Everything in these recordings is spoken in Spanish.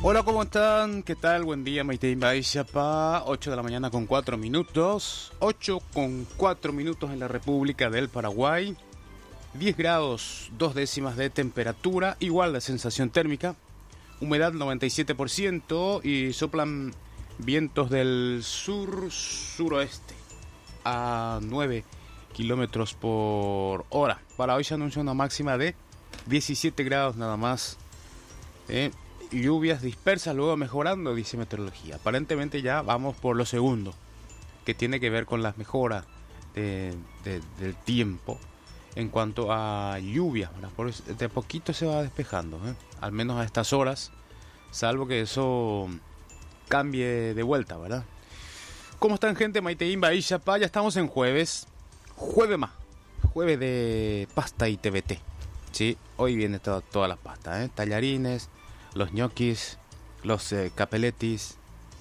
Hola, ¿cómo están? ¿Qué tal? Buen día, Maite Baixapa. 8 de la mañana con 4 minutos. 8 con 4 minutos en la República del Paraguay. 10 grados, 2 décimas de temperatura. Igual de sensación térmica. Humedad 97% y soplan vientos del sur-suroeste a 9 kilómetros por hora. Para hoy se anuncia una máxima de 17 grados nada más. Lluvias dispersas, luego mejorando, dice meteorología. Aparentemente ya vamos por lo segundo, que tiene que ver con las mejoras del tiempo en cuanto a lluvia. De poquito se va despejando, al menos a estas horas, salvo que eso cambie de vuelta, ¿verdad? ¿Cómo están, gente? Maiteín Baixapa, ya estamos en jueves de pasta y TBT. Sí, hoy viene toda la pasta, tallarines, los ñoquis, los capeletis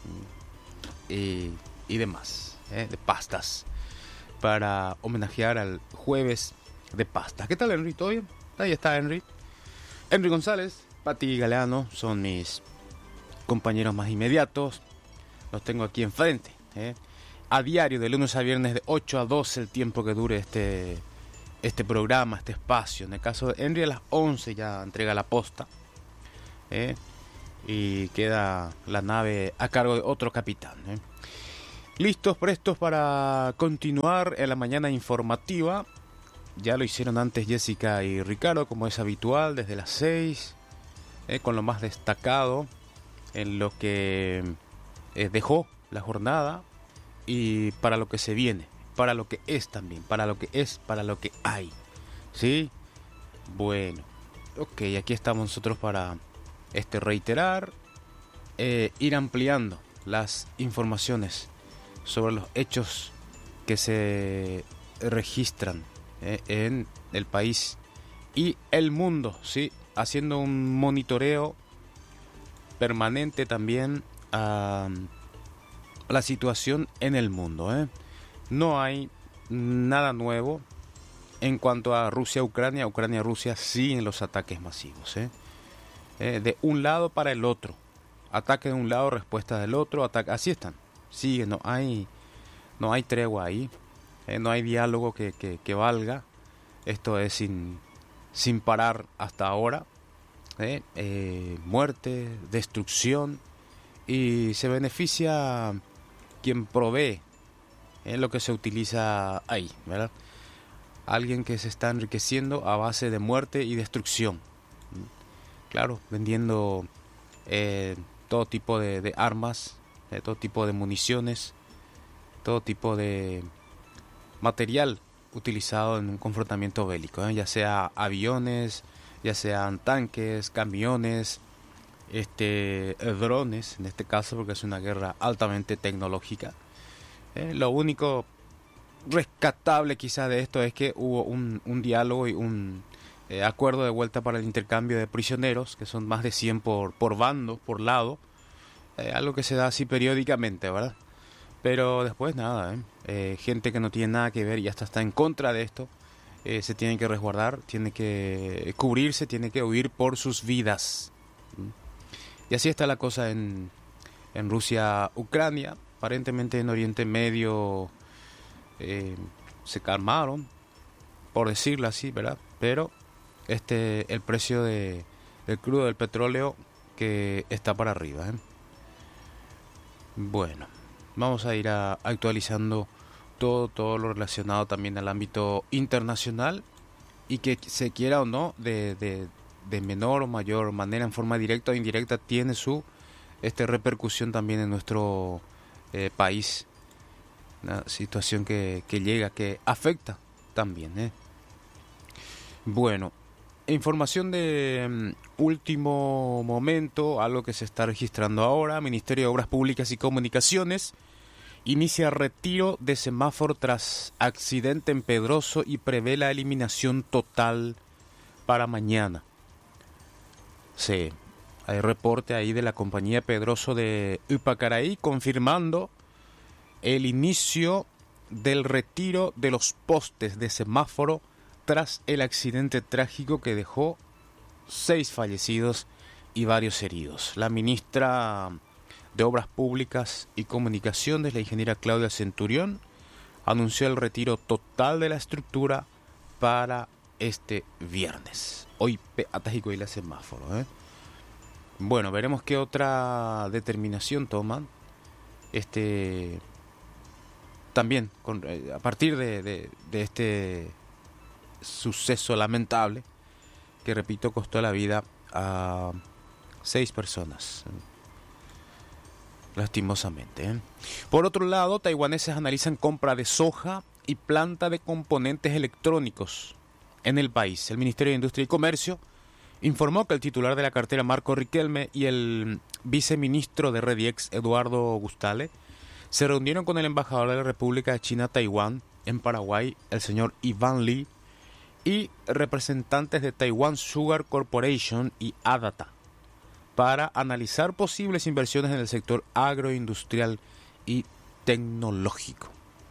y demás, de pastas, para homenajear al jueves de pasta. ¿Qué tal, Henry? ¿Todo bien? Ahí está Henry. Henry González, Pati Galeano son mis compañeros más inmediatos. Los tengo aquí enfrente, a diario, de lunes a viernes, de 8 a 12, el tiempo que dure este programa, este espacio. En el caso de Henry, a las 11 ya entrega la posta. Y queda la nave a cargo de otro capitán. Listos, prestos para continuar en la mañana informativa. Ya lo hicieron antes Jessica y Ricardo, como es habitual, desde las 6, con lo más destacado en lo que dejó la jornada y para lo que se viene, para lo que es también, para lo que es, para lo que hay. ¿Sí? Bueno, ok, aquí estamos nosotros para reiterar, ir ampliando las informaciones sobre los hechos que se registran en el país y el mundo, ¿sí? Haciendo un monitoreo permanente también a la situación en el mundo. No hay nada nuevo en cuanto a Rusia-Ucrania. Ucrania-Rusia siguen los ataques masivos, de un lado para el otro, ataque de un lado, respuesta del otro, ataque, así están, sigue, no hay tregua ahí, no hay diálogo que valga. Esto es sin parar hasta ahora, muerte, destrucción, y se beneficia quien provee lo que se utiliza ahí, ¿verdad? Alguien que se está enriqueciendo a base de muerte y destrucción. Claro, vendiendo todo tipo de armas, todo tipo de municiones, todo tipo de material utilizado en un confrontamiento bélico, ya sea aviones, ya sean tanques, camiones, drones, en este caso, porque es una guerra altamente tecnológica. Lo único rescatable quizás de esto es que hubo un diálogo y un acuerdo de vuelta para el intercambio de prisioneros, que son más de 100 por bando, por lado, algo que se da así periódicamente, ¿verdad? Pero después nada, gente que no tiene nada que ver y hasta está en contra de esto, se tiene que resguardar, tiene que cubrirse, tiene que huir por sus vidas. Y así está la cosa en Rusia-Ucrania. Aparentemente en Oriente Medio se calmaron, por decirlo así, ¿verdad? Pero el precio del crudo, del petróleo, que está para arriba. Bueno, vamos a ir actualizando todo lo relacionado también al ámbito internacional, y que se quiera o no, de menor o mayor manera, en forma directa o indirecta, tiene su repercusión también en nuestro país. Una situación que llega, que afecta también. Bueno, información de último momento, algo que se está registrando ahora. Ministerio de Obras Públicas y Comunicaciones inicia retiro de semáforo tras accidente en Pedroso y prevé la eliminación total para mañana. Sí, hay reporte ahí de la compañía Pedroso de Upacaraí confirmando el inicio del retiro de los postes de semáforo tras el accidente trágico que dejó 6 fallecidos y varios heridos. La ministra de Obras Públicas y Comunicaciones, la ingeniera Claudia Centurión, anunció el retiro total de la estructura para este viernes. Hoy Atájico y la semáforo. Bueno, veremos qué otra determinación toman. También a partir de este suceso lamentable que, repito, costó la vida a 6 personas, lastimosamente. Por otro lado, taiwaneses analizan compra de soja y planta de componentes electrónicos en el país. El Ministerio de Industria y Comercio informó que el titular de la cartera, Marco Riquelme, y el viceministro de Rediex, Eduardo Gustale, se reunieron con el embajador de la República de China Taiwán en Paraguay, el señor Ivan Lee, y representantes de Taiwan Sugar Corporation y ADATA para analizar posibles inversiones en el sector agroindustrial y tecnológico.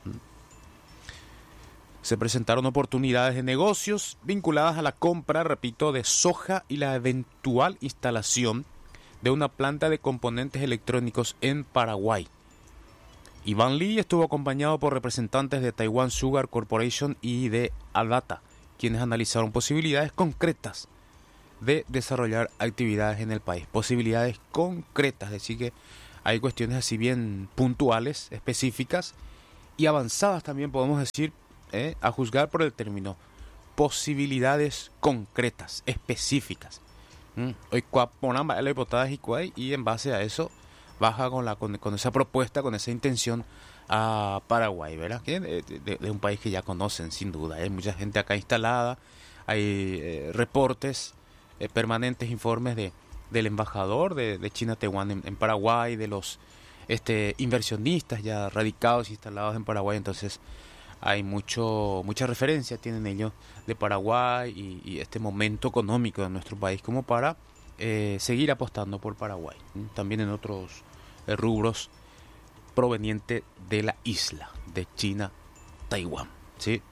Se presentaron oportunidades de negocios vinculadas a la compra, repito, de soja y la eventual instalación de una planta de componentes electrónicos en Paraguay. Ivan Lee estuvo acompañado por representantes de Taiwan Sugar Corporation y de ADATA, quienes analizaron posibilidades concretas de desarrollar actividades en el país. Posibilidades concretas, es decir que hay cuestiones así bien puntuales, específicas y avanzadas también, podemos decir, a juzgar por el término. Posibilidades concretas, específicas. Hoy ponamos la hipótesis y en base a eso baja con esa propuesta, con esa intención a Paraguay, ¿verdad? Que de un país que ya conocen, sin duda. Hay mucha gente acá instalada, hay reportes permanentes, informes del embajador de China Taiwán en Paraguay, de los inversionistas ya radicados e instalados en Paraguay. Entonces hay mucha referencia tienen ellos de Paraguay y este momento económico de nuestro país como para seguir apostando por Paraguay. También en otros rubros proveniente de la isla de China Taiwán, ¿sí?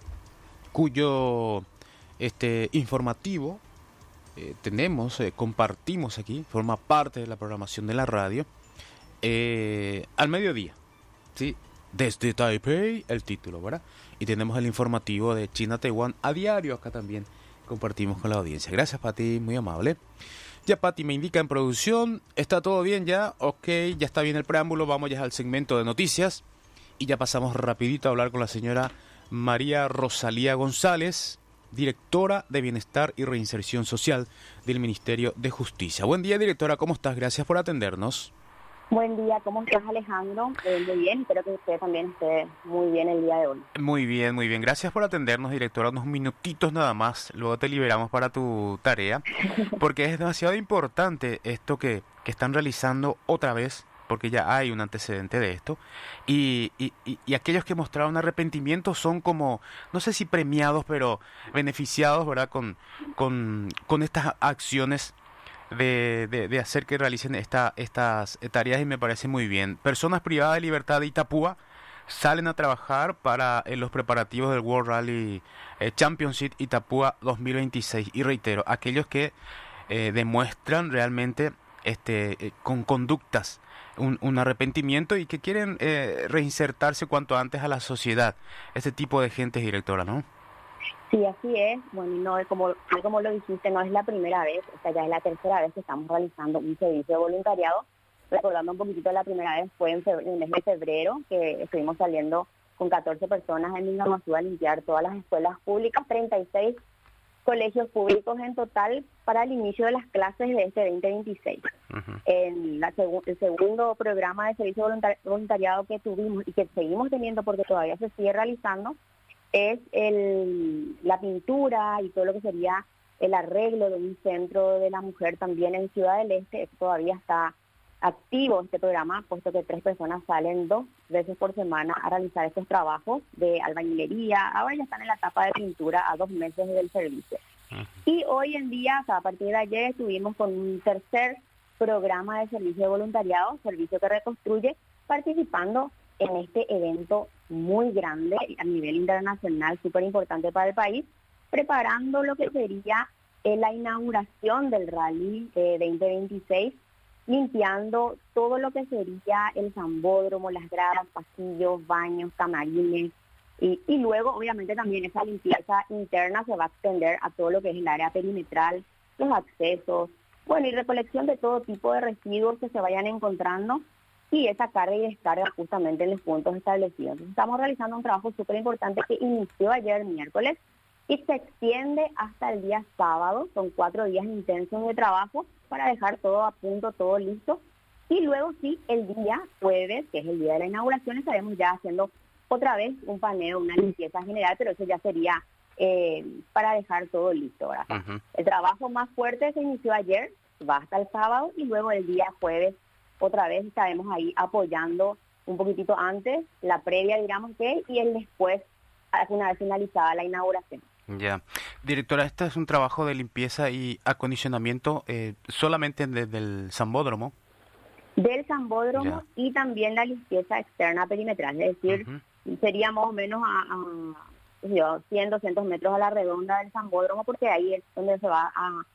Cuyo informativo compartimos aquí, forma parte de la programación de la radio al mediodía, ¿sí? Desde Taipei, el título, ¿verdad? Y tenemos el informativo de China Taiwán a diario, acá también compartimos con la audiencia. Gracias, Pati, muy amable. Ya Pati me indica en producción, ¿está todo bien ya? Ok, ya está bien el preámbulo, vamos ya al segmento de noticias y ya pasamos rapidito a hablar con la señora María Rosalía González, directora de Bienestar y Reinserción Social del Ministerio de Justicia. Buen día, directora, ¿cómo estás? Gracias por atendernos. Buen día, ¿cómo estás, Alejandro? Muy bien, espero que usted también esté muy bien el día de hoy. Muy bien, muy bien. Gracias por atendernos, directora. Unos minutitos nada más, luego te liberamos para tu tarea, porque es demasiado importante esto que están realizando otra vez, porque ya hay un antecedente de esto, y aquellos que mostraron arrepentimiento son como, no sé si premiados, pero beneficiados, ¿verdad? Con estas acciones de hacer que realicen estas tareas, y me parece muy bien. Personas privadas de libertad de Itapúa salen a trabajar para los preparativos del World Rally Championship Itapúa 2026 y reitero, aquellos que demuestran realmente con conductas un arrepentimiento y que quieren reinsertarse cuanto antes a la sociedad. Este tipo de gente, directora, ¿no? Sí, así es. Bueno, no, como lo dijiste, no es la primera vez, o sea, ya es la tercera vez que estamos realizando un servicio de voluntariado. Recordando un poquito, la primera vez fue en el mes de febrero, que estuvimos saliendo con 14 personas en Mingamasú a limpiar todas las escuelas públicas, 36 colegios públicos en total para el inicio de las clases de este 2026. Uh-huh. El segundo programa de servicio voluntariado que tuvimos y que seguimos teniendo porque todavía se sigue realizando es la pintura y todo lo que sería el arreglo de un centro de la mujer también en Ciudad del Este. Esto todavía está activo este programa, puesto que 3 personas salen 2 veces por semana a realizar estos trabajos de albañilería. Ahora ya están en la etapa de pintura a 2 meses del servicio. Uh-huh. Y hoy en día, o sea, a partir de ayer, estuvimos con un tercer programa de servicio de voluntariado, servicio que reconstruye, participando en este evento muy grande a nivel internacional, súper importante para el país, preparando lo que sería la inauguración del rally 2026, limpiando todo lo que sería el sambódromo, las gradas, pasillos, baños, camarines, y luego obviamente también esa limpieza interna se va a extender a todo lo que es el área perimetral, los accesos, bueno, y recolección de todo tipo de residuos que se vayan encontrando y esa carga y descarga justamente en los puntos establecidos. Entonces, estamos realizando un trabajo súper importante que inició ayer miércoles y se extiende hasta el día sábado. Son 4 días intensos de trabajo para dejar todo a punto, todo listo. Y luego sí, el día jueves, que es el día de la inauguración, estaremos ya haciendo otra vez un paneo, una limpieza general, pero eso ya sería para dejar todo listo, ¿verdad? Uh-huh. El trabajo más fuerte se inició ayer, va hasta el sábado, y luego el día jueves otra vez estaremos ahí apoyando un poquitito antes, la previa, digamos que, y el después, una vez finalizada la inauguración. Ya. Directora, este es un trabajo de limpieza y acondicionamiento solamente desde el sambódromo. Del sambódromo y también la limpieza externa perimetral, es decir, sería más o menos a 100, 200 metros a la redonda del sambódromo, porque ahí es donde se va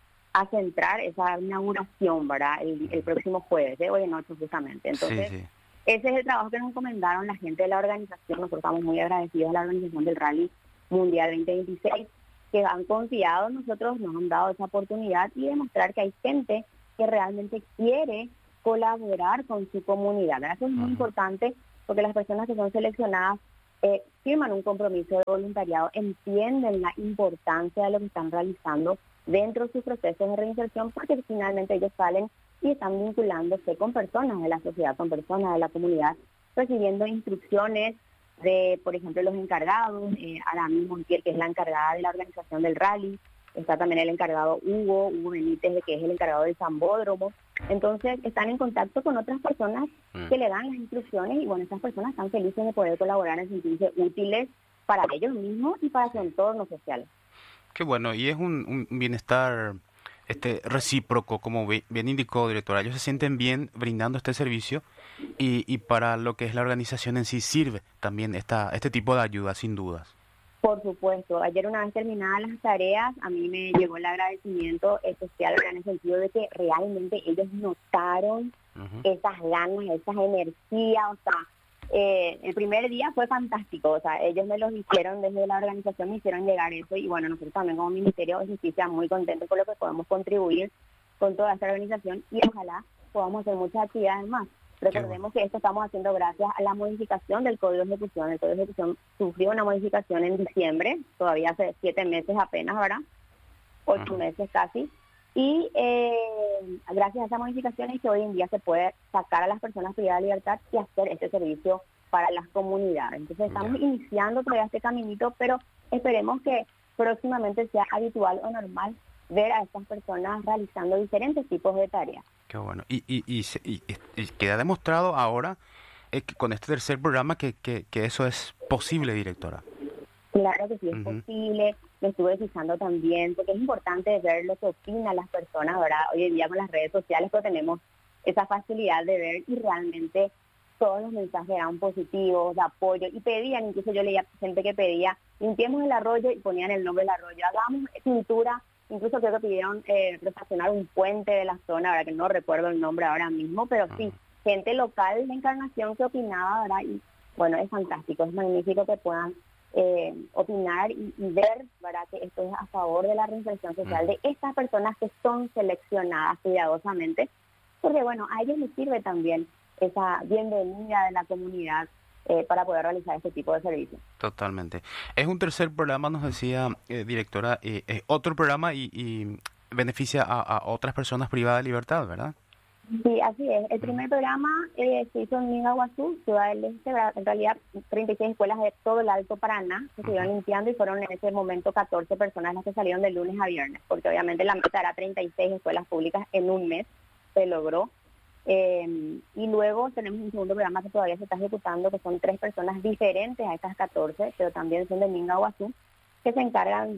a centrar esa inauguración, ¿verdad? El próximo jueves, hoy en noche justamente. Entonces, ese es el trabajo que nos encomendaron la gente de la organización. Nosotros estamos muy agradecidos a la organización del Rally Mundial 2026, que han confiado en nosotros, nos han dado esa oportunidad y demostrar que hay gente que realmente quiere colaborar con su comunidad. Eso es muy importante porque las personas que son seleccionadas firman un compromiso de voluntariado, entienden la importancia de lo que están realizando dentro de sus procesos de reinserción, porque finalmente ellos salen y están vinculándose con personas de la sociedad, con personas de la comunidad, recibiendo instrucciones de, por ejemplo, los encargados, Aramis Montiel, que es la encargada de la organización del rally, está también el encargado Hugo Benítez, que es el encargado del sambódromo. Entonces están en contacto con otras personas que le dan las instrucciones y bueno, esas personas están felices de poder colaborar, en sentirse útiles para ellos mismos y para su entorno social. Qué bueno, y es un bienestar recíproco, como bien indicó, directora. Ellos se sienten bien brindando este servicio y para lo que es la organización en sí sirve también este tipo de ayuda, sin dudas. Por supuesto. Ayer, una vez terminadas las tareas, a mí me llegó el agradecimiento especial en el sentido de que realmente ellos notaron esas ganas, esas energías. O sea, el primer día fue fantástico. O sea, ellos me los hicieron desde la organización, me hicieron llegar eso. Y bueno, nosotros también como Ministerio de Justicia muy contentos con lo que podemos contribuir con toda esta organización y ojalá podamos hacer muchas actividades más. Recordemos que esto estamos haciendo gracias a la modificación del Código de Ejecución. El Código de Ejecución sufrió una modificación en diciembre, todavía hace 7 meses apenas, ¿verdad? 8 meses casi. Y gracias a esa modificación es que hoy en día se puede sacar a las personas privadas de libertad y hacer este servicio para las comunidades. Entonces estamos iniciando todavía este caminito, pero esperemos que próximamente sea habitual o normal ver a estas personas realizando diferentes tipos de tareas. Qué bueno. Y queda demostrado ahora que con este tercer programa que eso es posible, directora. Claro que sí es posible. Me estuve fijando también, porque es importante ver lo que opinan las personas, ¿verdad? Hoy en día con las redes sociales pues tenemos esa facilidad de ver y realmente todos los mensajes eran positivos, de apoyo, y pedían, incluso yo leía gente que pedía, limpiemos el arroyo y ponían el nombre del arroyo, hagamos pintura. Incluso creo que pidieron refaccionar un puente de la zona, ¿verdad? Que no recuerdo el nombre ahora mismo, pero sí, gente local de Encarnación que opinaba, ¿verdad? Y bueno, es fantástico, es magnífico que puedan opinar y ver, ¿verdad? Que esto es a favor de la reinserción social de estas personas que son seleccionadas cuidadosamente, porque bueno, a ellos les sirve también esa bienvenida de la comunidad para poder realizar este tipo de servicios. Totalmente. Es un tercer programa, nos decía directora, otro programa y beneficia a otras personas privadas de libertad, ¿verdad? Sí, así es. El primer programa se hizo en Mingaguazú, Ciudad del Este, en realidad 36 escuelas de todo el Alto Paraná que se iban limpiando y fueron en ese momento 14 personas las que salieron de lunes a viernes, porque obviamente la meta era 36 escuelas públicas en un mes, se logró. Y luego tenemos un segundo programa que todavía se está ejecutando, que son 3 personas diferentes a estas 14, pero también son de Mingaguazú, que se encargan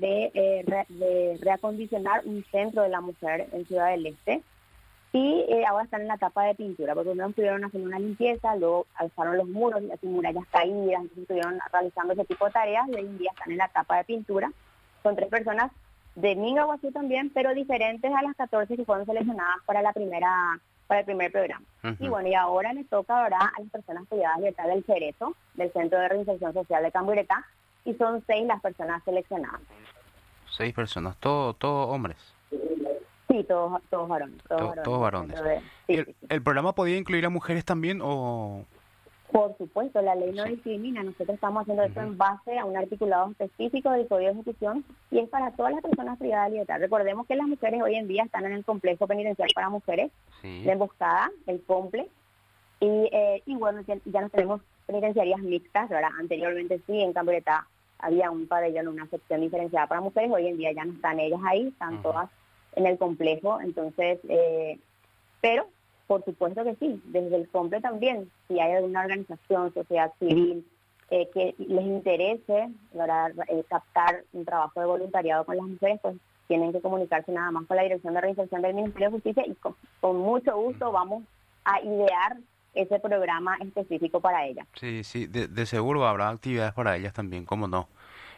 de reacondicionar un centro de la mujer en Ciudad del Este. Y ahora están en la etapa de pintura, porque primero estuvieron haciendo una limpieza, luego alzaron los muros y así murallas caídas, entonces estuvieron realizando ese tipo de tareas y hoy en día están en la etapa de pintura. Son 3 personas de Mingaguazú también, pero diferentes a las 14 que fueron seleccionadas para para el primer programa. Y bueno, y ahora le toca, ¿verdad?, a las personas privadas de libertad del Cerezo, del Centro de Reinserción Social de Camburetá, y son 6 las personas seleccionadas. 6 personas, todo hombres. Sí, todos varones. Todos varones. Sí, ¿El programa podía incluir a mujeres también o...? Por supuesto, la ley no discrimina. Nosotros estamos haciendo esto en base a un articulado específico del Código de Ejecución y es para todas las personas privadas de libertad. Recordemos que las mujeres hoy en día están en el complejo penitenciario para mujeres de Emboscada, el COMPLE, y bueno, ya no tenemos penitenciarias mixtas, ¿verdad? Anteriormente sí, en Camburetá había un pabellón, una sección diferenciada para mujeres, hoy en día ya no están ellas ahí, están todas en el complejo, entonces, pero por supuesto que sí, desde el COMPLE también, si hay alguna organización, sociedad civil, que les interese, ¿verdad?, captar un trabajo de voluntariado con las mujeres, pues tienen que comunicarse nada más con la Dirección de Reinserción del Ministerio de Justicia y con mucho gusto vamos a idear ese programa específico para ellas. Sí, de seguro habrá actividades para ellas también, cómo no.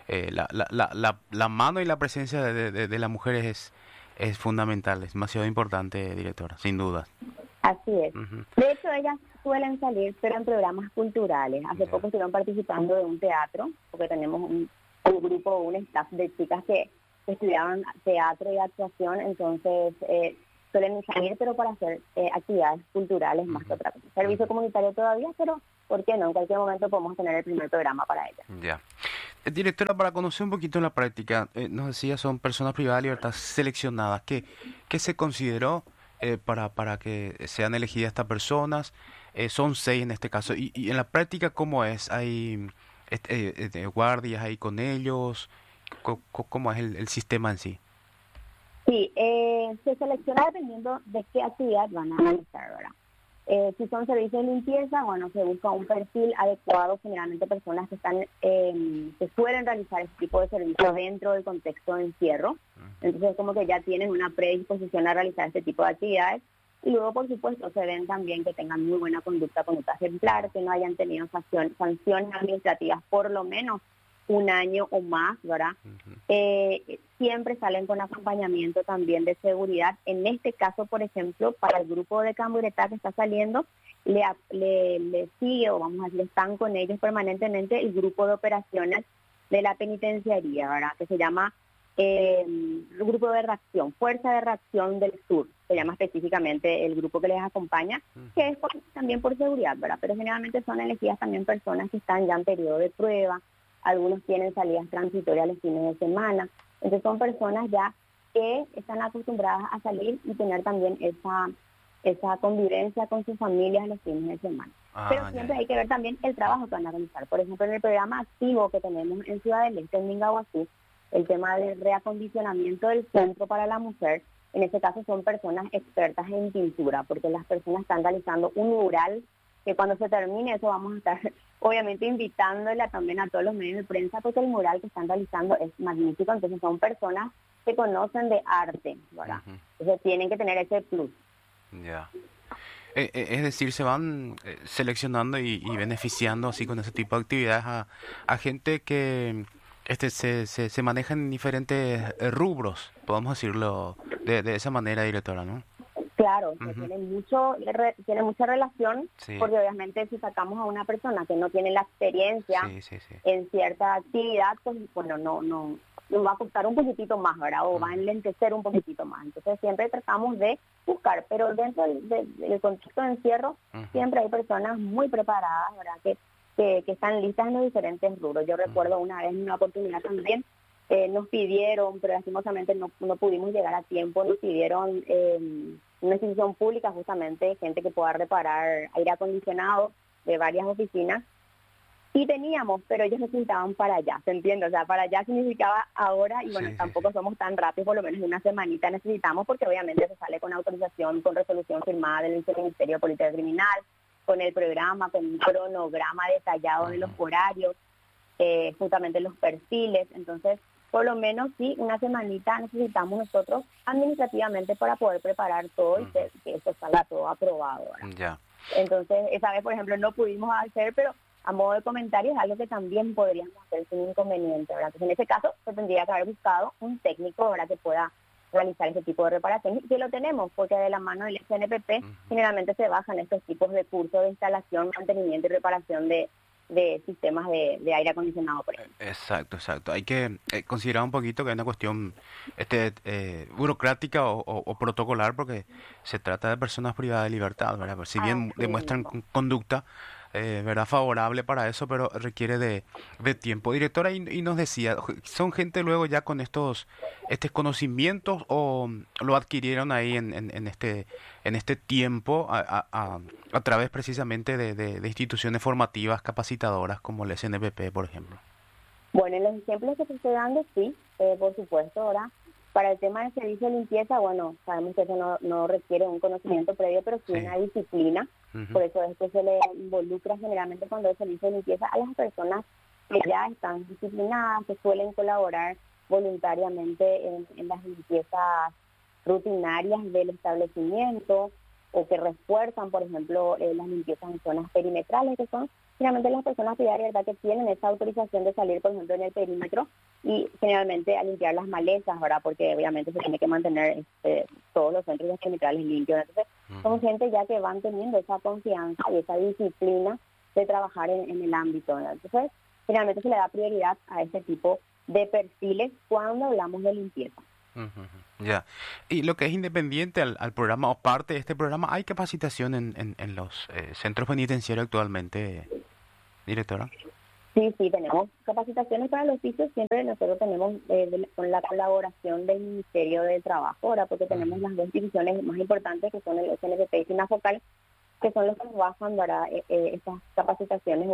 La mano y la presencia de las mujeres es fundamental, es demasiado importante, directora, sin duda. Así es. De hecho, ellas suelen salir, pero en programas culturales. Hace poco estuvieron participando de un teatro, porque tenemos un grupo, un staff de chicas que estudiaban teatro y actuación, entonces suelen salir, pero para hacer actividades culturales más que otra cosa. Servicio comunitario todavía, pero ¿por qué no? En cualquier momento podemos tener el primer programa para ellas. Ya. Directora, para conocer un poquito la práctica, nos decía, son personas privadas de libertad seleccionadas. ¿Qué se consideró para que sean elegidas estas personas? Son 6 en este caso. Y en la práctica, ¿cómo es? ¿Hay guardias ahí con ellos? ¿Cómo es el sistema en sí? Sí, se selecciona dependiendo de qué actividad van a realizar, ¿verdad? Si son servicios de limpieza, bueno, se busca un perfil adecuado, generalmente personas que están que suelen realizar este tipo de servicios dentro del contexto de encierro. Entonces, como que ya tienen una predisposición a realizar este tipo de actividades. Y luego, por supuesto, se ven también que tengan muy buena conducta ejemplar, que no hayan tenido sanciones administrativas por lo menos un año o más, ¿verdad? Siempre salen con acompañamiento también de seguridad. En este caso, por ejemplo, para el grupo de Camburetá que está saliendo, le sigue, o vamos a decir, están con ellos permanentemente el grupo de operaciones de la penitenciaría, ¿verdad?, que se llama el grupo de reacción, Fuerza de Reacción del Sur, se llama específicamente el grupo que les acompaña, que es también por seguridad, ¿verdad? Pero generalmente son elegidas también personas que están ya en periodo de prueba, algunos tienen salidas transitorias los fines de semana, entonces son personas ya que están acostumbradas a salir y tener también esa convivencia con sus familias los fines de semana. Pero siempre hay que ver también el trabajo que van a realizar. Por ejemplo, en el programa activo que tenemos en Ciudad del Este, en Mingaguazú, el tema de reacondicionamiento del centro para la mujer, en este caso son personas expertas en pintura, porque las personas están realizando un mural que cuando se termine eso vamos a estar obviamente invitándola también a todos los medios de prensa, porque el mural que están realizando es magnífico, entonces son personas que conocen de arte, ¿verdad? Entonces tienen que tener ese plus. Ya. Es decir, se van seleccionando y beneficiando así con ese tipo de actividades a gente que se maneja en diferentes rubros, podemos decirlo de esa manera, directora, ¿no? Claro, tiene mucha relación, porque obviamente si sacamos a una persona que no tiene la experiencia en cierta actividad, pues bueno, no nos va a costar un poquitito más, ¿verdad? O va a enlentecer un poquitito más. Entonces siempre tratamos de buscar, pero dentro del contexto de encierro siempre hay personas muy preparadas, ¿verdad? Que están listas en los diferentes rubros. Yo recuerdo una vez, en una oportunidad también, nos pidieron, pero lastimosamente no pudimos llegar a tiempo, nos pidieron una institución pública, justamente gente que pueda reparar aire acondicionado de varias oficinas, y teníamos, pero ellos necesitaban para allá, ¿se entiende? O sea, para allá significaba ahora, y bueno, tampoco somos tan rápidos, por lo menos una semanita necesitamos, porque obviamente se sale con autorización, con resolución firmada del Ministerio de Política Criminal, con el programa, con un cronograma detallado de los horarios, justamente los perfiles. Entonces, por lo menos sí, una semanita necesitamos nosotros administrativamente para poder preparar todo y que eso salga todo aprobado, ¿verdad? Ya. Entonces, esa vez, por ejemplo, no pudimos hacer, pero a modo de comentario, es algo que también podríamos hacer sin inconveniente, ¿verdad? Entonces, en ese caso, se tendría que haber buscado un técnico, ¿verdad?, que pueda realizar ese tipo de reparación, y que lo tenemos, porque de la mano del SNPP generalmente se bajan estos tipos de cursos de instalación, mantenimiento y reparación de sistemas de aire acondicionado, por ejemplo. Exacto. Hay que considerar un poquito que es una cuestión burocrática o protocolar, porque se trata de personas privadas de libertad, ¿verdad? Pues si bien Así demuestran mismo. conducta, ¿verdad?, favorable para eso, pero requiere de tiempo. Directora, y nos decía, ¿son gente luego ya con estos conocimientos o lo adquirieron ahí en este tiempo a través precisamente de instituciones formativas capacitadoras como el SNPP, por ejemplo? Bueno, en los ejemplos que te estoy dando, sí, por supuesto, ahora, para el tema del servicio de limpieza, bueno, sabemos que eso no requiere un conocimiento previo, pero sí Sí. una disciplina. Ujú. Por eso es que se le involucra generalmente cuando es servicio de limpieza a las personas que ya están disciplinadas, que suelen colaborar voluntariamente en las limpiezas rutinarias del establecimiento, o que refuerzan, por ejemplo, las limpiezas en zonas perimetrales, que son generalmente las personas diarias, ¿verdad?, que tienen esa autorización de salir, por ejemplo, en el perímetro y generalmente a limpiar las malezas, ¿verdad?, porque obviamente se tiene que mantener todos los centros perimetrales limpios. Entonces, son gente ya que van teniendo esa confianza y esa disciplina de trabajar en el ámbito, ¿verdad? Entonces, generalmente se le da prioridad a este tipo de perfiles cuando hablamos de limpieza. Ya. Y lo que es independiente al programa o parte de este programa, ¿hay capacitación en los centros penitenciarios actualmente, directora? Sí, tenemos capacitaciones para los oficios, siempre nosotros tenemos con la colaboración del Ministerio de Trabajo, ahora porque tenemos las dos instituciones más importantes que son el SNPP y SINAFOCAL, que son los que nos bajan para estas capacitaciones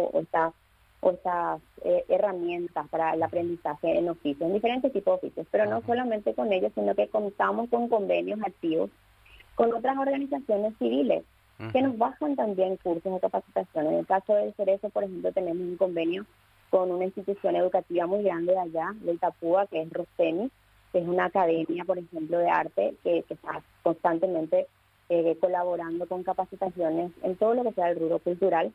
o estas herramientas para el aprendizaje en oficios, en diferentes tipos de oficios, pero no solamente con ellos, sino que contamos con convenios activos con otras organizaciones civiles que nos bajan también cursos de capacitación. En el caso del Cerezo, por ejemplo, tenemos un convenio con una institución educativa muy grande de allá, de Itapúa, que es Rosemi, que es una academia, por ejemplo, de arte que está constantemente colaborando con capacitaciones en todo lo que sea el rubro cultural,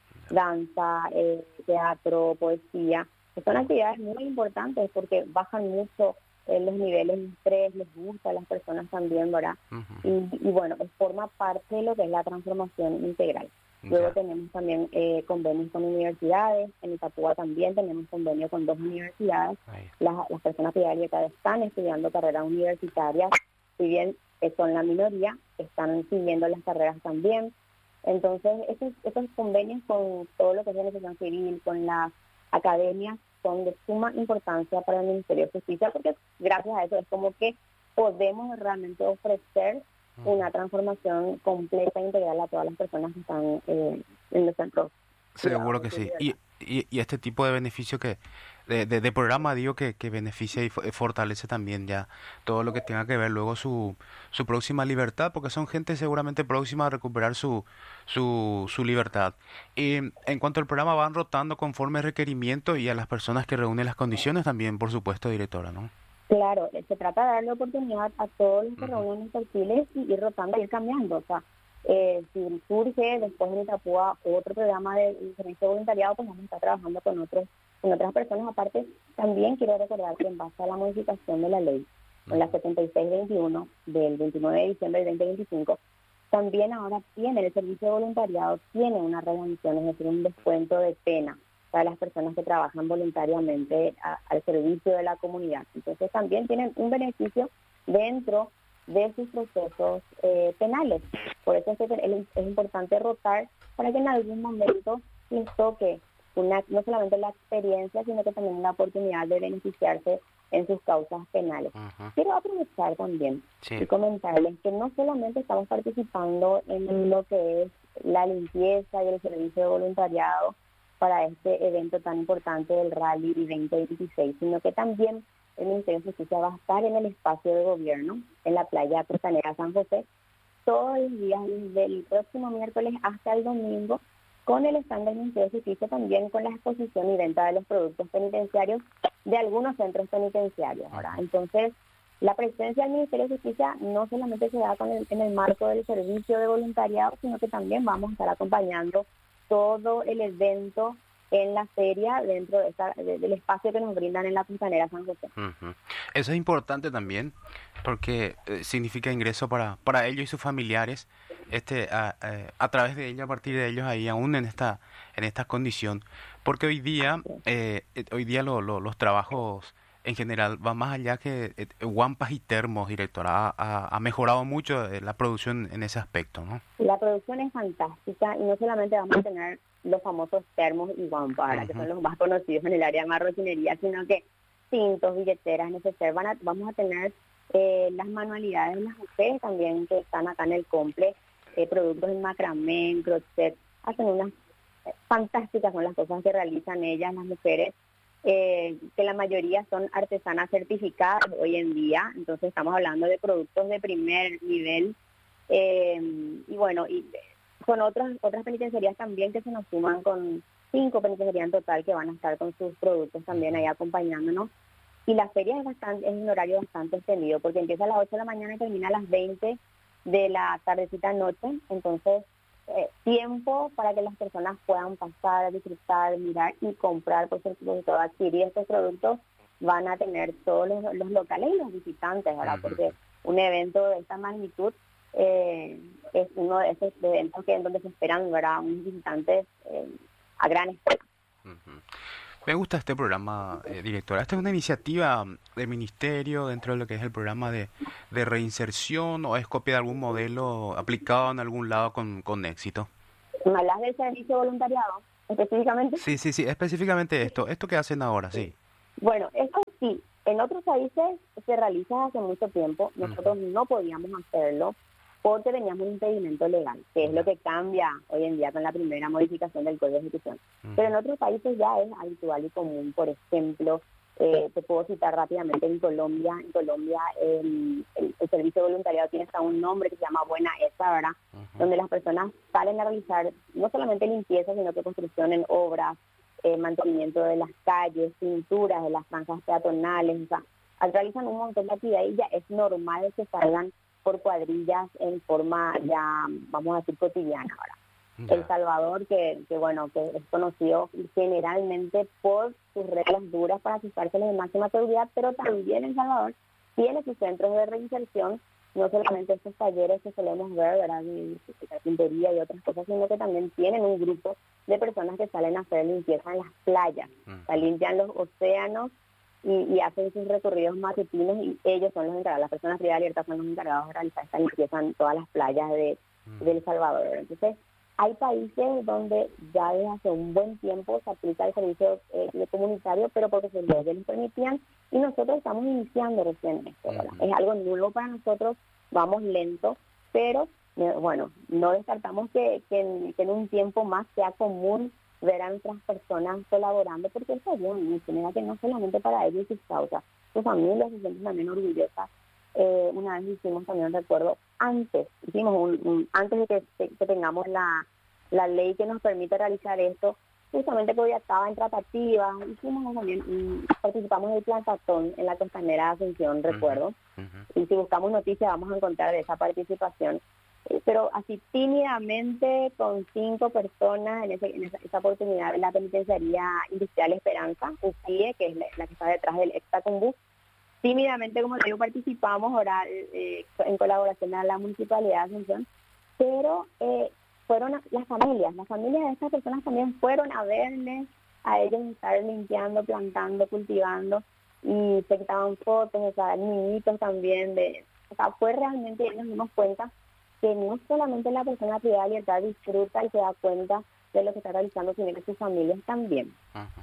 danza, teatro, poesía, que son actividades muy importantes porque bajan mucho los niveles de estrés, les gusta a las personas también, ¿verdad? Y bueno, pues forma parte de lo que es la transformación integral. Luego tenemos también convenios con universidades, en Itapúa también tenemos convenio con 2 universidades. Las personas que ya están estudiando carreras universitarias, si bien son la minoría, están siguiendo las carreras también. Entonces, estos convenios con todo lo que es organización civil, con las academias, son de suma importancia para el Ministerio de Justicia, porque gracias a eso es como que podemos realmente ofrecer una transformación completa e integral a todas las personas que están en los centros. Seguro que sí. Y este tipo de beneficio de programa, digo, que beneficia y fortalece también ya todo lo que tenga que ver luego su próxima libertad, porque son gente seguramente próxima a recuperar su libertad. Y en cuanto al programa, van rotando conforme requerimiento y a las personas que reúnen las condiciones también, por supuesto, directora, ¿no? Claro, se trata de darle oportunidad a todos los que reúnen los perfiles y ir rotando, ir cambiando. O sea, si surge después en Itapúa otro programa de servicio de voluntariado, pues vamos a estar trabajando con otras personas. Aparte, también quiero recordar que en base a la modificación de la ley, con la 7621 del 29 de diciembre del 2025, también ahora el servicio de voluntariado tiene una redención, es decir, un descuento de pena para las personas que trabajan voluntariamente al servicio de la comunidad. Entonces también tienen un beneficio dentro de sus procesos penales. Por eso es que es importante rotar para que en algún momento les toque no solamente la experiencia, sino que también la oportunidad de beneficiarse en sus causas penales. Quiero aprovechar también y comentarles que no solamente estamos participando en lo que es la limpieza y el servicio de voluntariado para este evento tan importante del Rally 2026, sino que también el Ministerio de Justicia va a estar en el espacio de gobierno, en la playa costanera San José, todos los días, desde el próximo miércoles hasta el domingo, con el stand del Ministerio de Justicia, también con la exposición y venta de los productos penitenciarios de algunos centros penitenciarios. ¿Verdad? Entonces, la presencia del Ministerio de Justicia no solamente se da en el marco del servicio de voluntariado, sino que también vamos a estar acompañando todo el evento en la feria dentro del espacio que nos brindan en la Costanera San José. Ujú. Eso es importante también porque significa ingreso para ellos y sus familiares a través de ellos, a partir de ellos ahí aún en esta condición. Porque hoy día los trabajos en general van más allá que guampas y termos, directora. Ha mejorado mucho la producción en ese aspecto, ¿no? La producción es fantástica y no solamente vamos a tener los famosos termos y guampas, ¿verdad? Que son los más conocidos en el área de marroquinería, sino que cintos, billeteras, neceser, vamos a tener las manualidades de las mujeres también que están acá en el comple, productos en macramé, en crochet, hacen unas fantásticas, son las cosas que realizan ellas, las mujeres, que la mayoría son artesanas certificadas hoy en día, entonces estamos hablando de productos de primer nivel, y bueno, y con otras penitenciarías también que se nos suman, con 5 penitenciarías en total que van a estar con sus productos también ahí acompañándonos. Y la feria es un horario bastante extendido porque empieza a las 8 de la mañana y termina a las 20 de la tardecita noche. Entonces, tiempo para que las personas puedan pasar, disfrutar, mirar y comprar, por supuesto, adquirir estos productos van a tener todos los locales y los visitantes, ¿verdad? Porque un evento de esta magnitud es uno de esos eventos en donde se esperan, ¿verdad?, unos visitantes a gran escala. Me gusta este programa, directora. Esta es una iniciativa del ministerio dentro de lo que es el programa de reinserción, o es copia de algún modelo aplicado en algún lado con éxito. ¿Me hablas del servicio voluntariado específicamente? Sí, específicamente esto que hacen ahora, sí. Bueno, esto sí, en otros países se realiza hace mucho tiempo, nosotros no podíamos hacerlo porque teníamos un impedimento legal, que es lo que cambia hoy en día con la primera modificación del Código de Ejecución. Pero en otros países ya es habitual y común. Por ejemplo, te puedo citar rápidamente en Colombia el servicio de voluntariado tiene hasta un nombre que se llama Buena Esa, ¿verdad? Donde las personas salen a realizar no solamente limpieza, sino que construcción en obras, mantenimiento de las calles, pinturas de las franjas peatonales, o sea, realizan un montón de actividades y ya es normal que salgan por cuadrillas en forma ya, vamos a decir, cotidiana ahora. El Salvador, que es conocido generalmente por sus reglas duras para sus cárceles de máxima seguridad, pero también El Salvador tiene sus centros de reinserción, no solamente estos talleres que solemos ver, ¿verdad?, de carpintería y otras cosas, sino que también tienen un grupo de personas que salen a hacer limpieza en las playas, o sea, limpian los océanos y hacen sus recorridos matutinos y ellos son los encargados, las personas privadas de libertad son los encargados de realizar esta limpieza en todas las playas de El Salvador. Entonces, hay países donde ya desde hace un buen tiempo se aplica el servicio comunitario, pero porque sus leyes les permitían, y nosotros estamos iniciando recién esto, ¿verdad? Es algo nuevo para nosotros, vamos lento, pero bueno, no descartamos que en un tiempo más sea común ver a nuestras personas colaborando, porque eso ayuda mucho, mira que no solamente para ellos y sus causas, sus familias se sienten también orgullosas. Una vez hicimos también, recuerdo, antes de que tengamos la ley que nos permite realizar esto, justamente que hoy estaba en tratativas, hicimos también, participamos del plantón en la Costanera de Asunción, recuerdo, y si buscamos noticias vamos a encontrar de esa participación, pero así tímidamente con 5 personas en esa oportunidad en la penitenciaría industrial Esperanza, UCIE, que es la que está detrás del Extacumbú. Tímidamente, como te digo, participamos ahora en colaboración a la Municipalidad de Asunción, pero fueron las familias de estas personas también fueron a verles, a ellos estar limpiando, plantando, cultivando, y se quitaban fotos, o sea, niñitos también, o sea, fue realmente, nos dimos cuenta que no solamente la persona privada de libertad disfruta y se da cuenta de lo que está realizando, sino que sus familias también.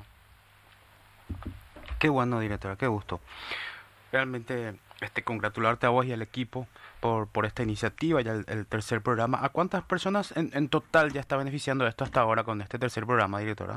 Qué bueno, directora, qué gusto. Realmente congratularte a vos y al equipo por esta iniciativa, ya el tercer programa. ¿A cuántas personas en total ya está beneficiando esto hasta ahora con este tercer programa, directora?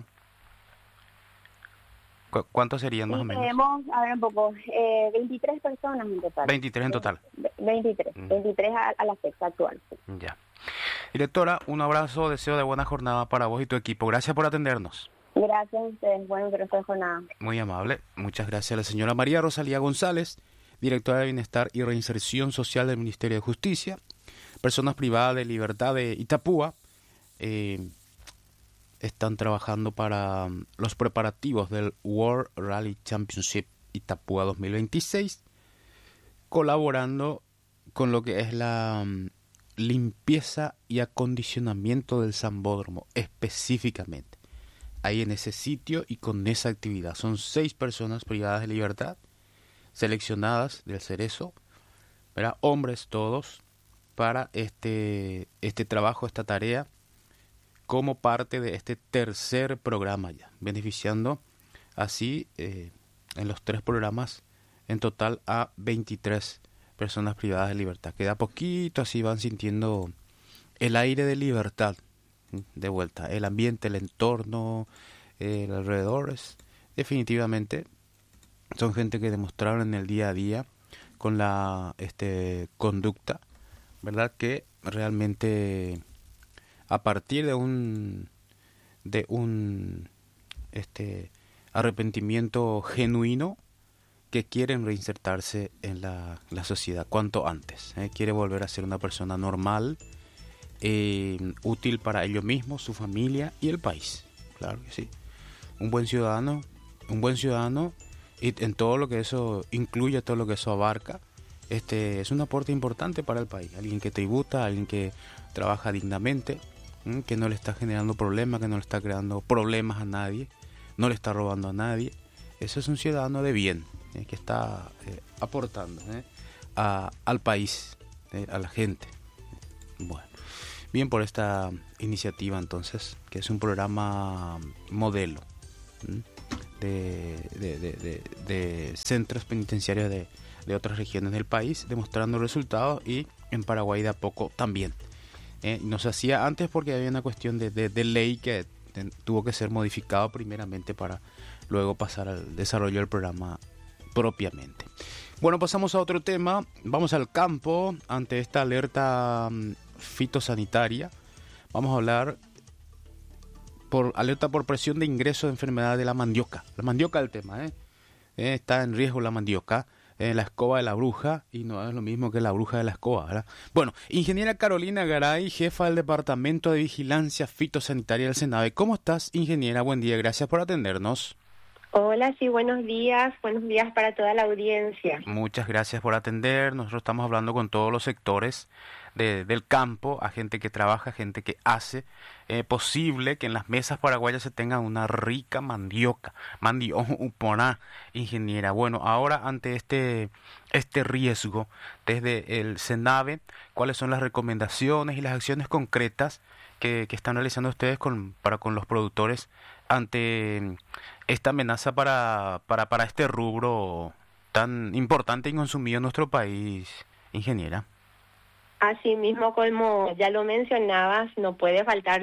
¿Cuántos serían más o menos? Tenemos, a ver un poco, 23 personas en total. 23 en total. 23 a la fecha actual. Ya. Directora, un abrazo, deseo de buena jornada para vos y tu equipo. Gracias por atendernos. Gracias a ustedes. Bueno, resto de jornada. Muy amable. Muchas gracias a la señora María Rosalía González, directora de Bienestar y Reinserción Social del Ministerio de Justicia, personas privadas de libertad de Itapúa. están trabajando para los preparativos del World Rally Championship Itapúa 2026, colaborando con lo que es la limpieza y acondicionamiento del Sambódromo específicamente, ahí en ese sitio y con esa actividad. Son 6 personas privadas de libertad, seleccionadas del Cerezo, ¿verdad? Hombres todos, para este trabajo, esta tarea, como parte de este tercer programa ya, beneficiando así en los 3 programas en total a 23 personas privadas de libertad, que de a poquito así van sintiendo el aire de libertad de vuelta, el ambiente, el entorno, el alrededor. Definitivamente son gente que demostraron en el día a día con la conducta, ¿verdad?, que realmente a partir de un arrepentimiento genuino, que quieren reinsertarse en la sociedad cuanto antes. Quiere volver a ser una persona normal, útil para ellos mismos, su familia y el país. Claro que sí. Un buen ciudadano, y en todo lo que eso incluye, todo lo que eso abarca, es un aporte importante para el país. Alguien que tributa, alguien que trabaja dignamente, que no le está generando problemas, que no le está creando problemas a nadie, no le está robando a nadie. Eso es un ciudadano de bien, que está aportando al país, a la gente. Bueno, bien por esta iniciativa entonces, que es un programa modelo de centros penitenciarios de otras regiones del país, demostrando resultados, y en Paraguay de a poco también. No se hacía antes porque había una cuestión de ley que tuvo que ser modificado primeramente para luego pasar al desarrollo del programa propiamente. Bueno, pasamos a otro tema. Vamos al campo ante esta alerta fitosanitaria. Vamos a hablar alerta por presión de ingreso de enfermedad de la mandioca. La mandioca es el tema, está en riesgo la mandioca, la escoba de la bruja, y no es lo mismo que la bruja de la escoba, ¿verdad? Bueno, ingeniera Carolina Garay, jefa del Departamento de Vigilancia Fitosanitaria del SENAVE. ¿Cómo estás, ingeniera? Buen día, gracias por atendernos. Hola, sí, buenos días para toda la audiencia. Muchas gracias por atender. Nosotros estamos hablando con todos los sectores del campo, a gente que trabaja, gente que hace posible que en las mesas paraguayas se tenga una rica mandioca, uponá, ingeniera. Bueno, ahora ante este riesgo, desde el SENAVE, ¿cuáles son las recomendaciones y las acciones concretas que están realizando ustedes para con los productores ante esta amenaza para este rubro tan importante y consumido en nuestro país, ingeniera? Así mismo, como ya lo mencionabas, no puede faltar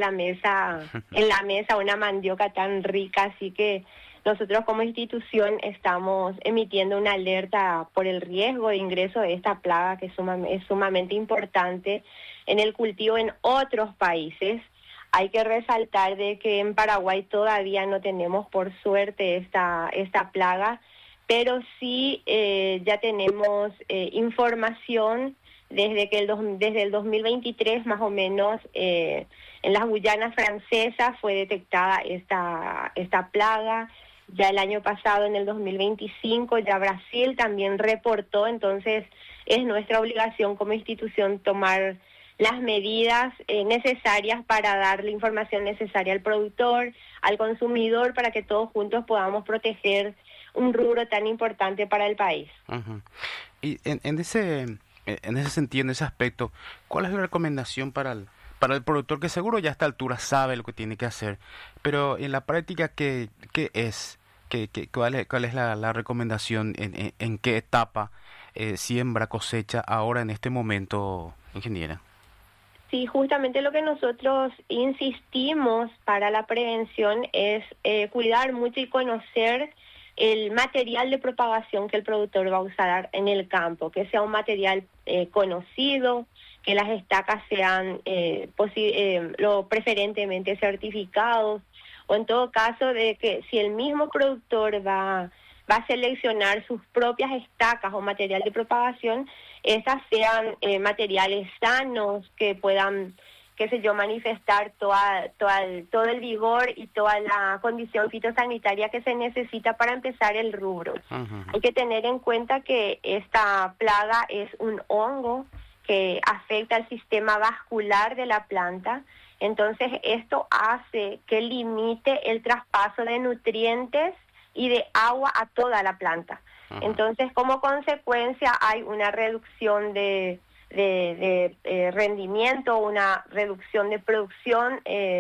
en la mesa una mandioca tan rica, así que nosotros como institución estamos emitiendo una alerta por el riesgo de ingreso de esta plaga, que es sumamente importante en el cultivo en otros países. Hay que resaltar de que en Paraguay todavía no tenemos, por suerte, esta plaga, pero sí ya tenemos información desde el 2023 más o menos. En las Guyanas francesas fue detectada esta plaga. Ya el año pasado, en el 2025, ya Brasil también reportó. Entonces es nuestra obligación como institución tomar las medidas necesarias para dar la información necesaria al productor, al consumidor, para que todos juntos podamos proteger un rubro tan importante para el país. Uh-huh. Y en ese sentido, en ese aspecto, ¿cuál es la recomendación para el productor, que seguro ya a esta altura sabe lo que tiene que hacer, pero en la práctica, ¿qué es? ¿Cuál es la recomendación? ¿En qué etapa siembra, cosecha ahora en este momento, ingeniera? Sí, justamente lo que nosotros insistimos para la prevención es cuidar mucho y conocer el material de propagación que el productor va a usar en el campo, que sea un material conocido, que las estacas sean preferentemente certificados, o en todo caso de que si el mismo productor va a seleccionar sus propias estacas o material de propagación, esas sean materiales sanos, que qué sé yo, manifestar todo el vigor y toda la condición fitosanitaria que se necesita para empezar el rubro. Hay que tener en cuenta que esta plaga es un hongo que afecta al sistema vascular de la planta. Entonces esto hace que limite el traspaso de nutrientes y de agua a toda la planta. Entonces, como consecuencia, hay una reducción de rendimiento, una reducción de producción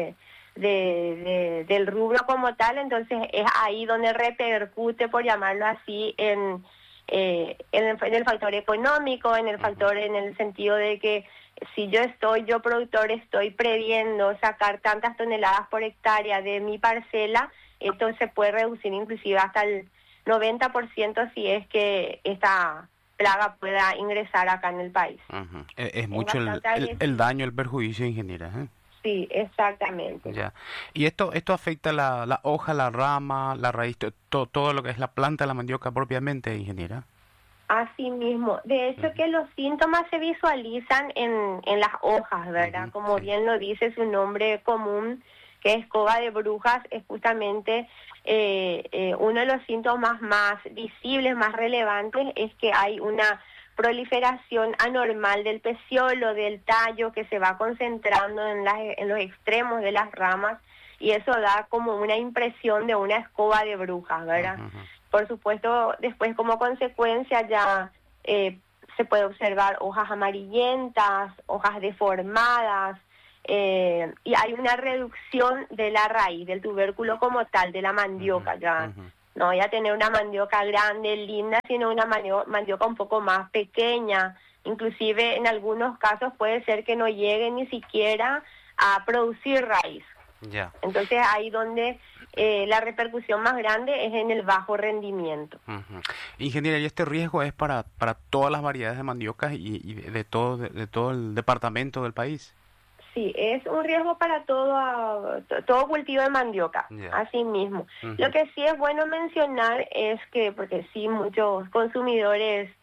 del rubro como tal. Entonces, es ahí donde repercute, por llamarlo así, en el factor económico, en el factor en el sentido de que si yo productor, estoy previendo sacar tantas toneladas por hectárea de mi parcela, esto se puede reducir inclusive hasta el 90% si es que esta plaga pueda ingresar acá en el país. Es mucho el daño, el perjuicio, ingeniera. Sí, exactamente. Ya. ¿Y esto afecta la hoja, la rama, la raíz, todo lo que es la planta de la mandioca propiamente, ingeniera? Así mismo. De hecho, que los síntomas se visualizan en las hojas, ¿verdad? Como bien lo dice su nombre común, que es coba de brujas, es justamente uno de los síntomas más visibles, más relevantes, es que hay una proliferación anormal del peciolo, del tallo, que se va concentrando en los extremos de las ramas, y eso da como una impresión de una escoba de brujas, ¿verdad? Por supuesto, después como consecuencia ya se puede observar hojas amarillentas, hojas deformadas, y hay una reducción de la raíz, del tubérculo como tal, de la mandioca. Ya no voy a tener una mandioca grande, linda, sino una mandioca un poco más pequeña. Inclusive en algunos casos puede ser que no llegue ni siquiera a producir raíz. Ya. Entonces ahí donde la repercusión más grande es en el bajo rendimiento. Ingeniera, ¿y este riesgo es para todas las variedades de mandiocas y de todo el departamento del país? Sí, es un riesgo para todo cultivo de mandioca, así mismo. Lo que sí es bueno mencionar es que, porque sí muchos consumidores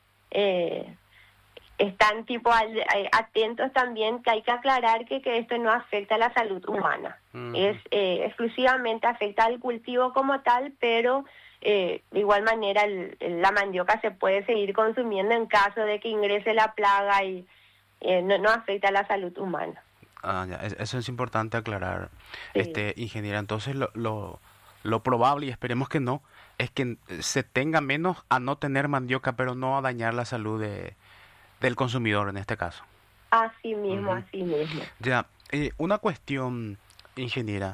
están atentos también, que hay que aclarar que esto no afecta a la salud humana. Es exclusivamente afecta al cultivo como tal, pero de igual manera la mandioca se puede seguir consumiendo en caso de que ingrese la plaga y no afecta a la salud humana. Ya, eso es importante aclarar, sí. Ingeniera. Entonces lo probable, y esperemos que no, es que se tenga menos a no tener mandioca, pero no a dañar la salud del consumidor en este caso. Así mismo, así mismo. Ya, una cuestión, ingeniera,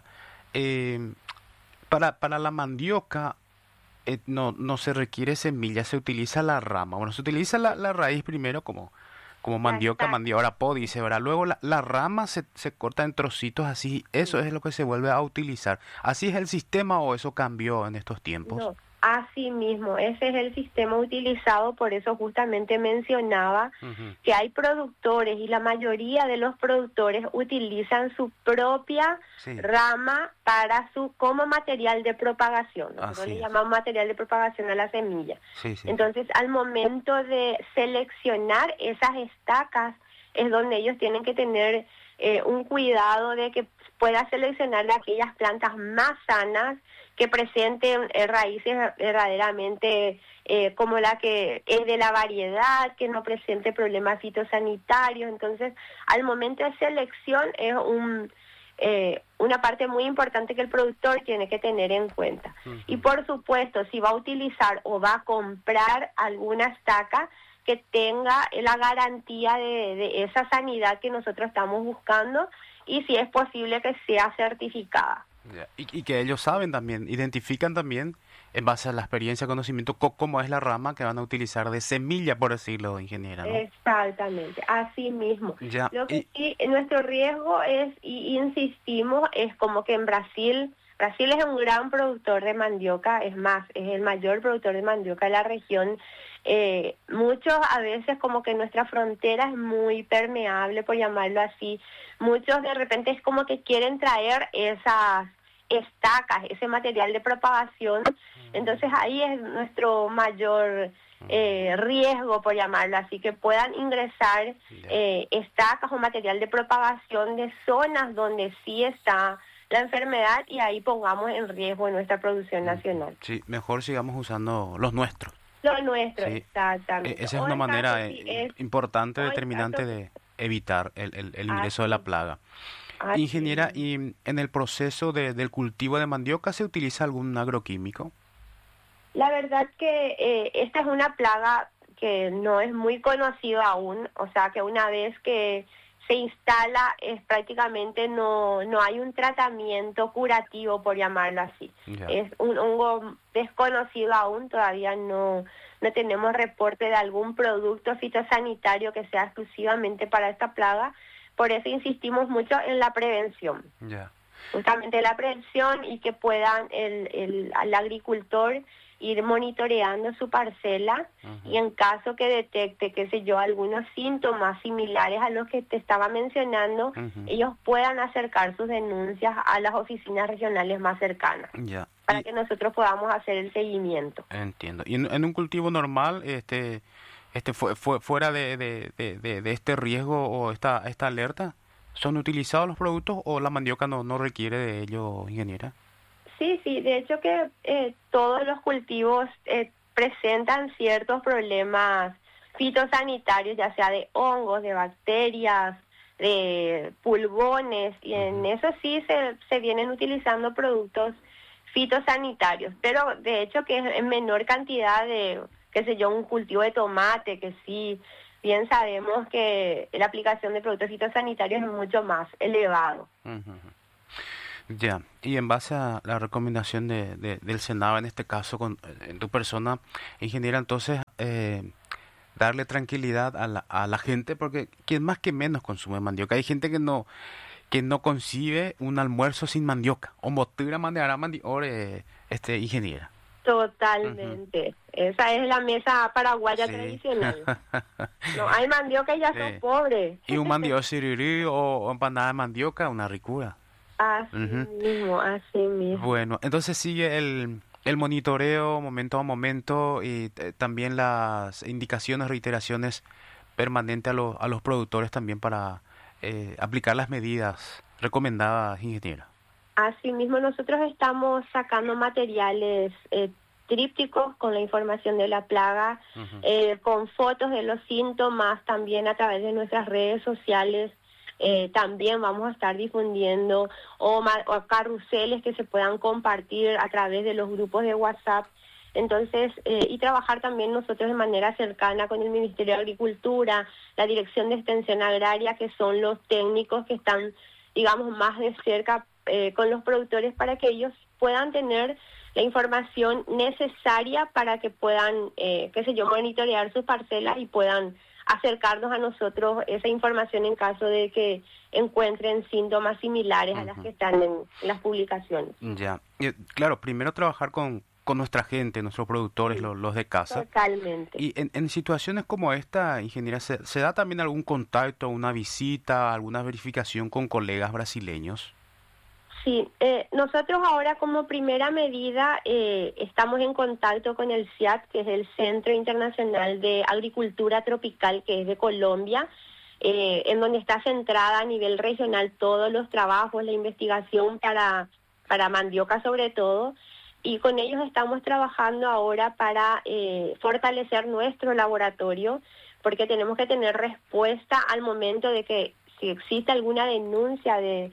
para la mandioca no se requiere semilla, se utiliza la rama. Bueno, se utiliza la raíz primero como mandioca, mandioca dice, ¿verdad? Luego la rama se corta en trocitos así, eso es lo que se vuelve a utilizar. ¿Así es el sistema o eso cambió en estos tiempos? No, así mismo, ese es el sistema utilizado, por eso justamente mencionaba que hay productores y la mayoría de los productores utilizan su propia rama como material de propagación. Nosotros le llamamos material de propagación a la semilla. Entonces, al momento de seleccionar esas estacas, es donde ellos tienen que tener un cuidado de que pueda seleccionar aquellas plantas más sanas, que presenten raíces verdaderamente como la que es de la variedad, que no presente problemas fitosanitarios. Entonces, al momento de selección es una parte muy importante que el productor tiene que tener en cuenta. Y por supuesto, si va a utilizar o va a comprar alguna estaca, que tenga la garantía de esa sanidad que nosotros estamos buscando, y si es posible que sea certificada. Y que ellos saben también, identifican también, en base a la experiencia, conocimiento, cómo es la rama que van a utilizar de semilla, por decirlo, ingeniera, ¿no? Exactamente, así mismo. Lo que sí, nuestro riesgo es, y insistimos, es como que en Brasil es un gran productor de mandioca, es más, es el mayor productor de mandioca de la región. Muchos a veces como que nuestra frontera es muy permeable, por llamarlo así. Muchos de repente es como que quieren traer estacas, ese material de propagación. Entonces ahí es nuestro mayor riesgo, por llamarlo así, que puedan ingresar estacas o material de propagación de zonas donde sí está la enfermedad y ahí pongamos en riesgo nuestra producción nacional. Sí, mejor sigamos usando los nuestros. Lo nuestro, Sí. exactamente. Esa es una manera importante, determinante de evitar el ingreso de la plaga. Ingeniera, ¿y en el proceso del cultivo de mandioca se utiliza algún agroquímico? La verdad que esta es una plaga que no es muy conocida aún, o sea que una vez que se instala prácticamente no hay un tratamiento curativo, por llamarlo así. Ya. Es un hongo desconocido aún, todavía no tenemos reporte de algún producto fitosanitario que sea exclusivamente para esta plaga, por eso insistimos mucho en la prevención. Ya. Justamente la prevención y que puedan el agricultor ir monitoreando su parcela y en caso que detecte, qué sé yo, algunos síntomas similares a los que te estaba mencionando, ellos puedan acercar sus denuncias a las oficinas regionales más cercanas. Ya. Para que nosotros podamos hacer el seguimiento. Entiendo. ¿Y en un cultivo normal, fuera de este riesgo o esta alerta, son utilizados los productos o la mandioca no requiere de ello, ingeniera? Sí, de hecho que todos los cultivos presentan ciertos problemas fitosanitarios, ya sea de hongos, de bacterias, de pulgones, y en eso sí se vienen utilizando productos fitosanitarios, pero de hecho que es en menor cantidad de, qué sé yo, un cultivo de tomate, que sí, bien sabemos que la aplicación de productos fitosanitarios es mucho más elevado. Ya, y en base a la recomendación del Senado, en este caso, en tu persona, ingeniera, entonces, darle tranquilidad a la gente, porque quien más que menos consume mandioca. Hay gente que no concibe un almuerzo sin mandioca, o motura manera ingeniera. Totalmente. Esa es la mesa paraguaya tradicional. No hay mandioca y ya son pobres. Y un mandioca sirirí o empanada de mandioca, una ricura. Así mismo. Bueno, entonces sigue el monitoreo momento a momento y también las indicaciones, reiteraciones permanentes a los productores también para aplicar las medidas recomendadas, ingeniera. Asimismo, nosotros estamos sacando materiales trípticos con la información de la plaga, con fotos de los síntomas, también a través de nuestras redes sociales. También vamos a estar difundiendo o carruseles que se puedan compartir a través de los grupos de WhatsApp. Entonces, y trabajar también nosotros de manera cercana con el Ministerio de Agricultura, la Dirección de Extensión Agraria, que son los técnicos que están, digamos, más de cerca con los productores para que ellos puedan tener la información necesaria para que puedan, monitorear sus parcelas y puedan acercarnos a nosotros esa información en caso de que encuentren síntomas similares a las que están en las publicaciones. Ya, claro, primero trabajar con nuestra gente, nuestros productores, los de casa. Totalmente. Y en situaciones como esta, ingeniera, ¿se da también algún contacto, una visita, alguna verificación con colegas brasileños? Sí, nosotros ahora como primera medida estamos en contacto con el CIAT, que es el Centro Internacional de Agricultura Tropical, que es de Colombia, en donde está centrada a nivel regional todos los trabajos, la investigación para mandioca sobre todo, y con ellos estamos trabajando ahora para fortalecer nuestro laboratorio, porque tenemos que tener respuesta al momento de que si existe alguna denuncia de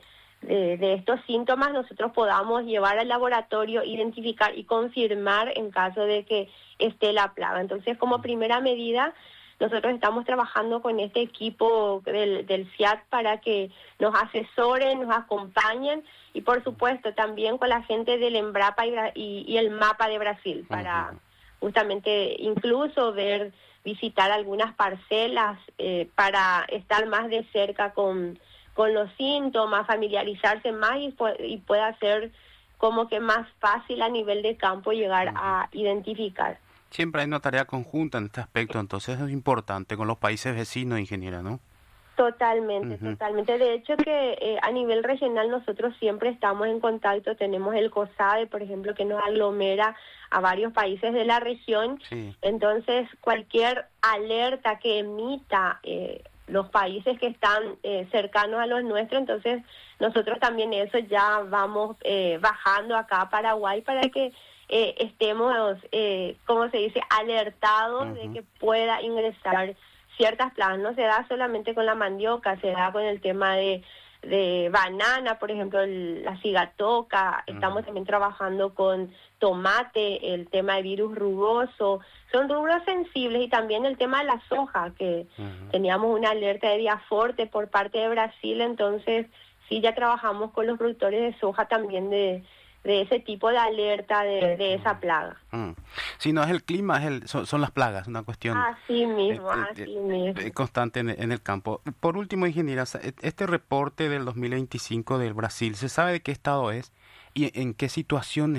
estos síntomas, nosotros podamos llevar al laboratorio, identificar y confirmar en caso de que esté la plaga. Entonces, como primera medida, nosotros estamos trabajando con este equipo del CIAT para que nos asesoren, nos acompañen y, por supuesto, también con la gente del Embrapa y el MAPA de Brasil para justamente incluso visitar algunas parcelas para estar más de cerca con los síntomas, familiarizarse más y pueda ser como que más fácil a nivel de campo llegar a identificar. Siempre hay una tarea conjunta en este aspecto, entonces es importante con los países vecinos, ingeniera, ¿no? Totalmente, Ujú. totalmente. De hecho que a nivel regional nosotros siempre estamos en contacto. Tenemos el COSADE, por ejemplo, que nos aglomera a varios países de la región. Sí. Entonces, cualquier alerta que emita los países que están cercanos a los nuestros, entonces nosotros también eso ya vamos bajando acá a Paraguay para que estemos, como se dice, alertados de Ujú. que pueda ingresar ciertas plagas. No se da solamente con la mandioca, se da con el tema de banana, por ejemplo, la cigatoca. Estamos Ujú. también trabajando con tomate, el tema de virus rugoso. Son rubros sensibles, y también el tema de la soja, que Ujú. teníamos una alerta de Diaforte por parte de Brasil. Entonces sí, ya trabajamos con los productores de soja también de ese tipo de alerta de esa plaga. Mm. Si no es el clima, son las plagas, una cuestión Así eh, mismo, eh, eh, así mismo. constante en el campo. Por último, ingeniera, este reporte del 2025 del Brasil, ¿se sabe de qué estado es y en qué situación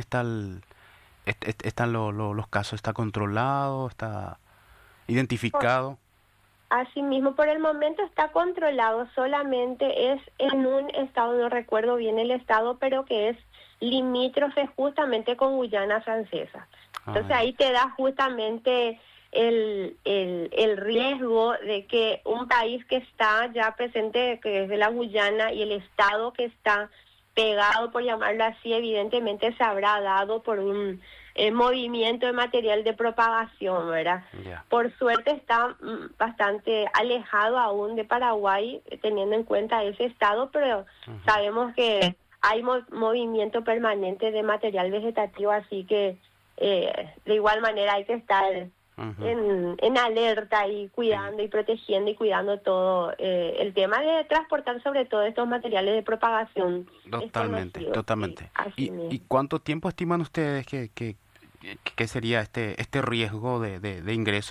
están los casos? ¿Está controlado? ¿Está identificado? Asimismo, por el momento está controlado, solamente es en un estado, no recuerdo bien el estado, pero que es limítrofe justamente con Guyana Francesa. Entonces Ay, ahí te da justamente el riesgo de que un país que está ya presente, que es de la Guyana, y el estado que está pegado, por llamarlo así, evidentemente se habrá dado por un movimiento de material de propagación, ¿verdad? ya. Por suerte está bastante alejado aún de Paraguay, teniendo en cuenta ese estado, pero Ujú. sabemos que hay movimiento permanente de material vegetativo, así que de igual manera hay que estar Ujú. en alerta y cuidando y protegiendo y cuidando todo el tema de transportar sobre todo estos materiales de propagación Totalmente, desconocidos. Sí, totalmente. así ¿Y mismo. cuánto tiempo estiman ustedes que sería este riesgo de ingreso